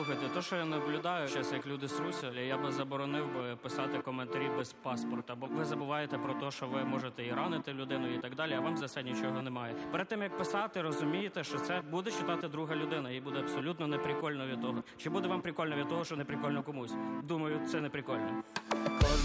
Слухайте, то, що я наблюдаю, зараз, як люди сруся, я би заборонив би писати коментарі без паспорта, бо ви забуваєте про те, що ви можете і ранити людину і так далі, а вам за це нічого немає. Перед тим, як писати, розумієте, що це буде читати друга людина, і буде абсолютно неприкольно від того. Чи буде вам прикольно від того, що неприкольно комусь? Думаю, це неприкольно.